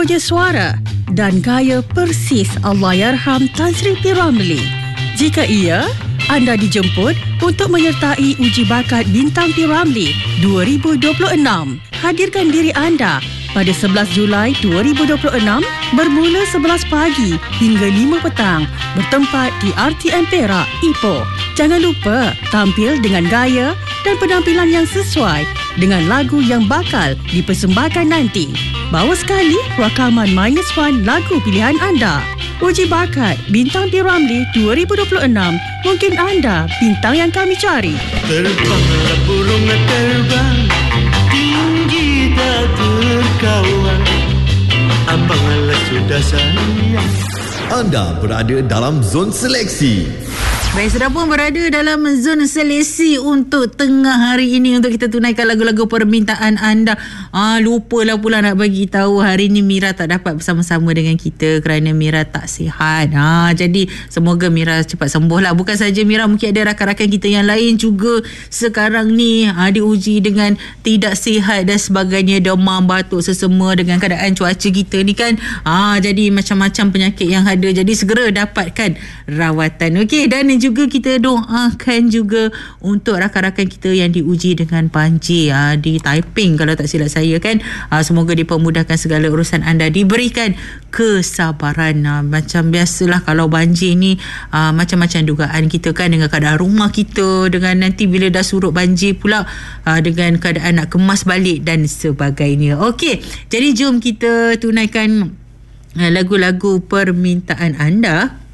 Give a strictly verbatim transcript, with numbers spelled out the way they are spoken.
punya suara dan gaya persis Allahyarham Tan Sri P. Ramlee. Jika ia, anda dijemput untuk menyertai uji bakat Bintang P. Ramlee dua ribu dua puluh enam. Hadirkan diri anda pada sebelas Julai dua ribu dua puluh enam bermula sebelas pagi hingga lima petang bertempat di R T M Perak, Ipoh. Jangan lupa tampil dengan gaya dan penampilan yang sesuai dengan lagu yang bakal dipersembahkan nanti. Bawa sekali rakaman minus one lagu pilihan anda. Uji bakat Bintang P. Ramlee dua ribu dua puluh enam. Mungkin anda bintang yang kami cari. Terbanglah burung terbang, tinggi tak terkawal. Apabila sudah sayang. Anda berada dalam zon seleksi. Baik, sudah pun berada dalam zon seleksi untuk tengah hari ini untuk kita tunaikan lagu-lagu permintaan anda. Ah, lupalah pula nak bagi tahu hari ini Mira tak dapat bersama-sama dengan kita kerana Mira tak sihat. Ah, jadi semoga Mira cepat sembuh lah. Bukan saja Mira, mungkin ada rakan-rakan kita yang lain juga sekarang ni ah, diuji dengan tidak sihat dan sebagainya, demam, batuk, sesama dengan keadaan cuaca kita ni kan. Ah, jadi macam-macam penyakit yang ada. Jadi segera dapatkan rawatan. Okey, dan juga kita doakan juga untuk rakan-rakan kita yang diuji dengan banjir ha, di Taiping kalau tak silap saya kan. Ha, semoga dipermudahkan segala urusan anda, diberikan kesabaran. Ha, macam biasalah kalau banjir ni ha, macam-macam dugaan kita kan, dengan keadaan rumah kita, dengan nanti bila dah surut banjir pula ha, dengan keadaan nak kemas balik dan sebagainya. Okey, jadi jom kita tunaikan ha, lagu-lagu permintaan anda.